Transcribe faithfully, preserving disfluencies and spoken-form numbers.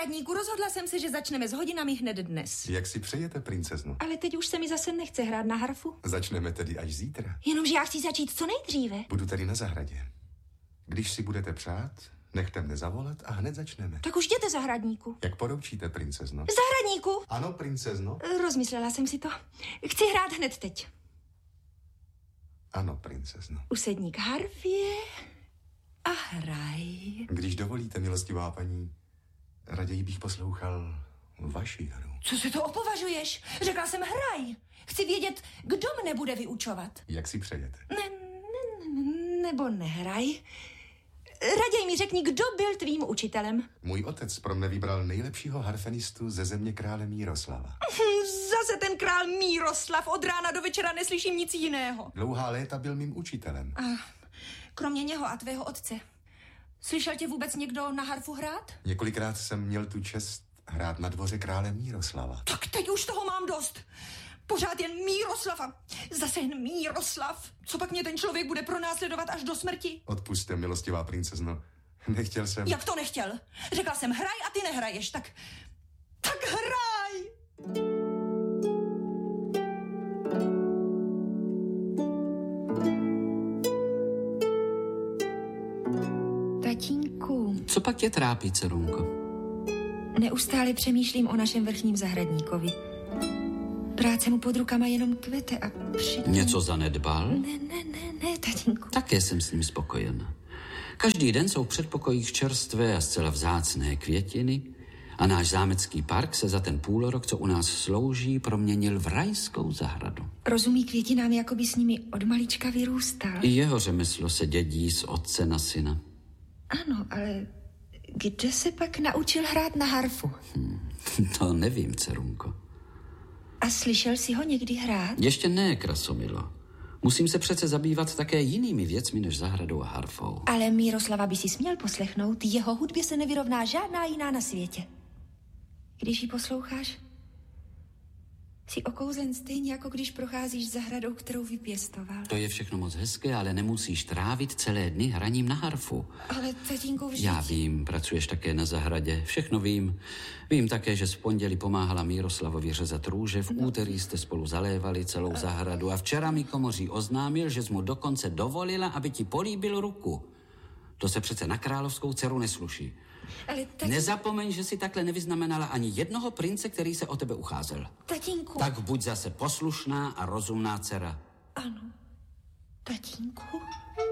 Zahradníku, rozhodla jsem se, že začneme s hodinami hned dnes. Jak si přejete, princezno? Ale teď už se mi zase nechce hrát na harfu. Začneme tedy až zítra. Jenomže já chci začít co nejdříve. Budu tady na zahradě. Když si budete přát, nechte mne zavolat a hned začneme. Tak už jděte, zahradníku. Jak poroučíte, princezno? Zahradníku! Ano, princezno? Rozmyslela jsem si to. Chci hrát hned teď. Ano, princezno. Usedni k harfě a hraj. Když dovolíte, milostivá paní, raději bych poslouchal vaši hru. Co si to opovažuješ? Řekla jsem hraj. Chci vědět, kdo mne bude vyučovat. Jak si přejete? Ne, ne, ne, nebo nehraj. Raději mi řekni, kdo byl tvým učitelem. Můj otec pro mne vybral nejlepšího harfenistu ze země krále Míroslava. Zase ten král Míroslav. Od rána do večera neslyším nic jiného. Dlouhá léta byl mým učitelem. A kromě něho a tvého otce. Slyšel tě vůbec někdo na harfu hrát? Několikrát jsem měl tu čest hrát na dvoře krále Míroslava. Tak teď už toho mám dost. Pořád jen Míroslav a zase jen Míroslav. Co pak mě ten člověk bude pronásledovat až do smrti? Odpusťte, milostivá princezno. Nechtěl jsem... Jak to nechtěl? Řekla jsem hraj a ty nehraješ, tak... Tak hraj! Tatínku. Co pak tě trápí, dcerunko? Neustále přemýšlím o našem vrchním zahradníkovi. Práce mu pod rukama jenom kvete a přitom... Něco zanedbal? Ne, ne, ne, ne, tatínku. Také jsem s ním spokojen. Každý den jsou v předpokojích čerstvé a zcela vzácné květiny a náš zámecký park se za ten půlrok, co u nás slouží, proměnil v rajskou zahradu. Rozumí květinám, jako by s nimi od malička vyrůstal. I jeho řemeslo se dědí z otce na syna. Ano, ale kde se pak naučil hrát na harfu? Hmm, to nevím, dcerunko. A slyšel jsi ho někdy hrát? Ještě ne, krasomilo. Musím se přece zabývat také jinými věcmi než zahradou a harfou. Ale Míroslava by si směl poslechnout. Jeho hudbě se nevyrovná žádná jiná na světě. Když ji posloucháš, jsi okouzen stejně, jako když procházíš zahradou, kterou vypěstoval. To je všechno moc hezké, ale nemusíš trávit celé dny hraním na harfu. Ale tatínku, vždyť... Já vím, pracuješ také na zahradě, všechno vím. Vím také, že v pondělí pomáhala Míroslavovi řezat růže, v no. úterý jste spolu zalévali celou zahradu a včera mi komoří oznámil, že jsi mu dokonce dovolila, aby ti políbil ruku. To se přece na královskou dceru nesluší. Ale tatínku... Nezapomeň, že si takhle nevyznamenala ani jednoho prince, který se o tebe ucházel. Tatínku... Tak buď zase poslušná a rozumná dcera. Ano, tatínku...